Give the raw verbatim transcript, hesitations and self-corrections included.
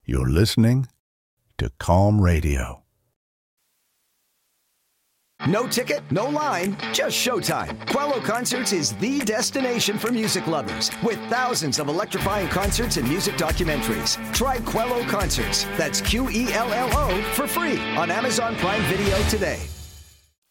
You're listening to Calm Radio. No ticket, no line, just showtime. Quello Concerts is the destination for music lovers with thousands of electrifying concerts and music documentaries. Try Quello Concerts, that's Q E L L O, for free on Amazon Prime Video today.